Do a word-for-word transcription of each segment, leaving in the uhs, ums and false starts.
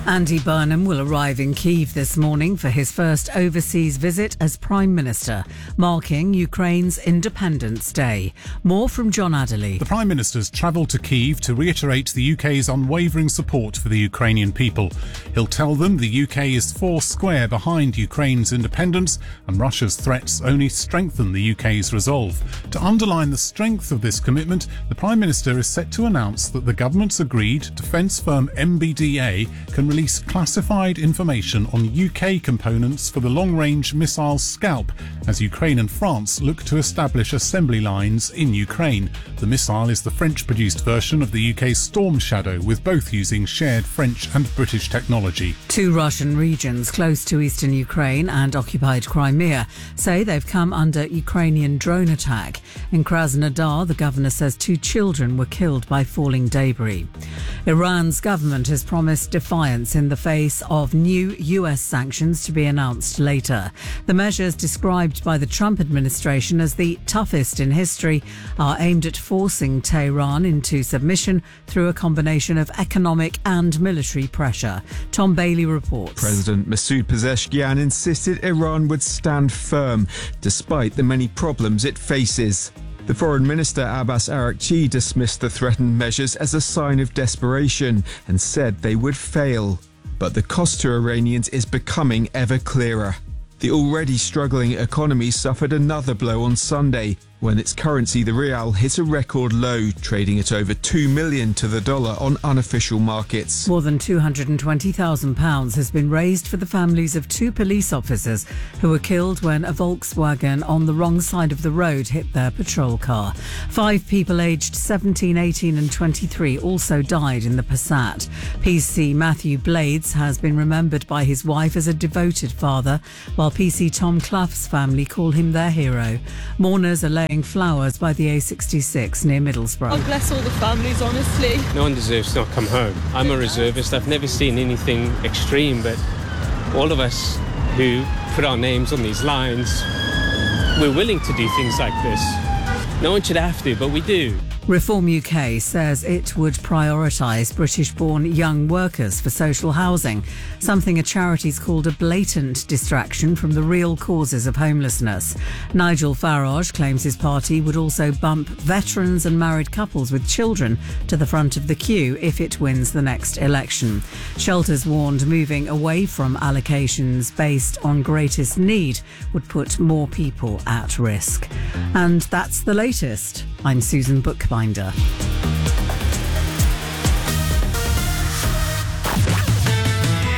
Andy Burnham will arrive in Kyiv this morning for his first overseas visit as Prime Minister, marking Ukraine's Independence Day. More from John Adderley. The Prime Minister's travelled to Kyiv to reiterate the U K's unwavering support for the Ukrainian people. He'll tell them the U K is four square behind Ukraine's independence, and Russia's threats only strengthen the U K's resolve. To underline the strength of this commitment, the Prime Minister is set to announce that the government's agreed defence firm M B D A can release classified information on U K components for the long-range missile Scalp as Ukraine and France look to establish assembly lines in Ukraine. The missile is the French-produced version of the U K's Storm Shadow, with both using shared French and British technology. Two Russian regions close to eastern Ukraine and occupied Crimea say they've come under Ukrainian drone attack. In Krasnodar, the governor says two children were killed by falling debris. Iran's government has promised defiance in the face of new U S sanctions to be announced later. The measures, described by the Trump administration as the toughest in history, are aimed at forcing Tehran into submission through a combination of economic and military pressure. Tom Bailey reports. President Masoud Pezeshkian insisted Iran would stand firm despite the many problems it faces. The Foreign Minister Abbas Araghchi dismissed the threatened measures as a sign of desperation and said they would fail. But the cost to Iranians is becoming ever clearer. The already struggling economy suffered another blow on Sunday when its currency, the rial, hit a record low, trading at over two million dollars to the dollar on unofficial markets. More than two hundred twenty thousand pounds has been raised for the families of two police officers who were killed when a Volkswagen on the wrong side of the road hit their patrol car. Five people aged seventeen, eighteen and twenty-three also died in the Passat. P C Matthew Blades has been remembered by his wife as a devoted father, while P C Tom Clough's family call him their hero. Mourners are laying flowers by the A sixty-six near Middlesbrough. God bless all the families, honestly. No one deserves to not come home. I'm a reservist. I've never seen anything extreme, but all of us who put our names on these lines, we're willing to do things like this. No one should have to, but we do. Reform U K says it would prioritise British-born young workers for social housing, something a charity's called a blatant distraction from the real causes of homelessness. Nigel Farage claims his party would also bump veterans and married couples with children to the front of the queue if it wins the next election. Shelters warned moving away from allocations based on greatest need would put more people at risk. And that's the latest. I'm Susan Bookbinder.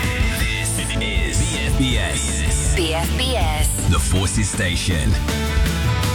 This is B F B S. B F B S. The Forces Station.